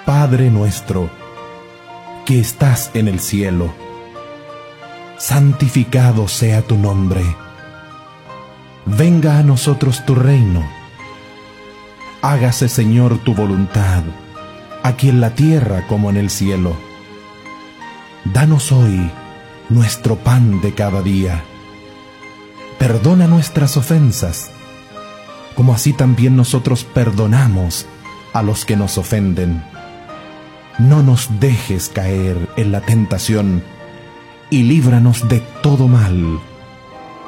Padre nuestro, que estás en el cielo, santificado sea tu nombre. Venga a nosotros tu reino. Hágase, Señor, tu voluntad, aquí en la tierra como en el cielo. Danos hoy nuestro pan de cada día. Perdona nuestras ofensas, como así también nosotros perdonamos a los que nos ofenden. No nos dejes caer en la tentación y líbranos de todo mal.